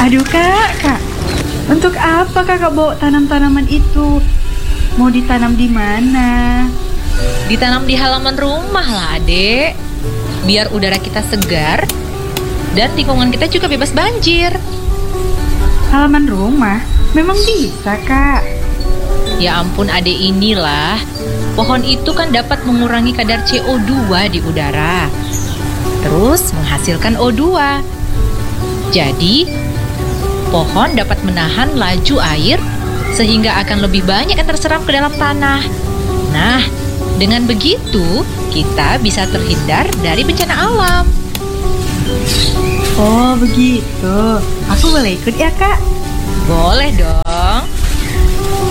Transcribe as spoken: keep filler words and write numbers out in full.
Aduh kak, kak, untuk apa kakak bawa tanam-tanaman itu? Mau ditanam di mana? Ditanam di halaman rumah lah, Adek. Biar udara kita segar dan lingkungan kita juga bebas banjir. Halaman rumah? Memang bisa kak. Ya ampun, Adek, inilah. Pohon itu kan dapat mengurangi kadar C O dua di udara, terus menghasilkan O dua. Jadi, pohon dapat menahan laju air sehingga akan lebih banyak yang terserap ke dalam tanah. Nah, dengan begitu kita bisa terhindar dari bencana alam. Oh begitu. Aku boleh ikut ya kak? Boleh dong.